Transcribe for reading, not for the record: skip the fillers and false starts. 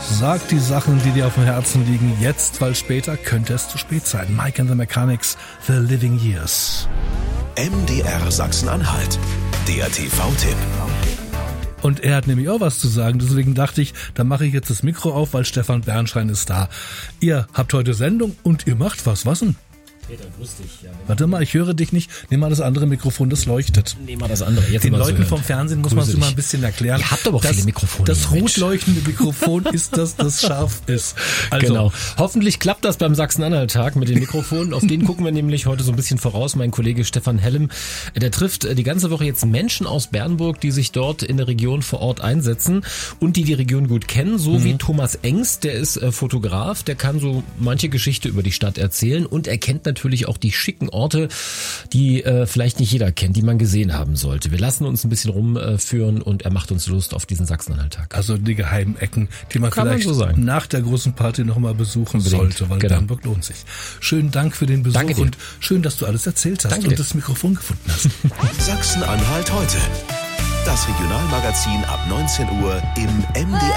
Sag die Sachen, die dir auf dem Herzen liegen, jetzt, weil später könnte es zu spät sein. Mike and the Mechanics, The Living Years. MDR Sachsen-Anhalt, der TV-Tipp. Und er hat nämlich auch was zu sagen, deswegen dachte ich, da mache ich jetzt das Mikro auf, weil Stefan Bernstein ist da. Ihr habt heute Sendung und ihr macht was denn? Peter, grüß dich. Ja, warte mal, ich höre dich nicht. Nimm mal das andere Mikrofon, das leuchtet. Nehm mal das andere. Jetzt den Leuten vom Fernsehen muss man es immer ein bisschen erklären. Ihr habt aber auch viele Mikrofone. Das rot leuchtende Mikrofon ist das scharf ist. Also, genau. Hoffentlich klappt das beim Sachsen-Anhalt-Tag mit den Mikrofonen. Auf den gucken wir nämlich heute so ein bisschen voraus. Mein Kollege Stefan Hellem, der trifft die ganze Woche jetzt Menschen aus Bernburg, die sich dort in der Region vor Ort einsetzen und die Region gut kennen. So wie Thomas Engst, der ist Fotograf, der kann so manche Geschichte über die Stadt erzählen und er kennt natürlich auch die schicken Orte, die vielleicht nicht jeder kennt, die man gesehen haben sollte. Wir lassen uns ein bisschen rumführen und er macht uns Lust auf diesen Sachsen-Anhalt-Tag. Also die geheimen Ecken, die man kann vielleicht man so sagen. Nach der großen Party nochmal besuchen sollte, weil Bernburg lohnt sich. Schönen Dank für den Besuch und schön, dass du alles erzählt hast und das Mikrofon gefunden hast. Sachsen-Anhalt heute. Das Regionalmagazin ab 19 Uhr im MDR